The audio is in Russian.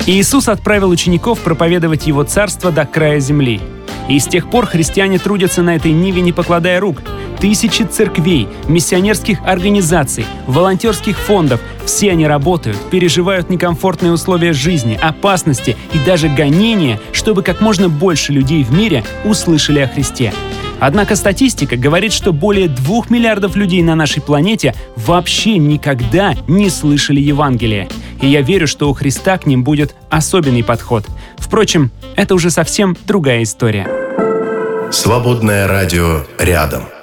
Иисус отправил учеников проповедовать Его царство до края земли. И с тех пор христиане трудятся на этой ниве, не покладая рук. Тысячи церквей, миссионерских организаций, волонтерских фондов – все они работают, переживают некомфортные условия жизни, опасности и даже гонения, чтобы как можно больше людей в мире услышали о Христе. Однако статистика говорит, что более 2 миллиардов людей на нашей планете вообще никогда не слышали Евангелие. И я верю, что у Христа к ним будет особенный подход. Впрочем, это уже совсем другая история. Свободное радио рядом.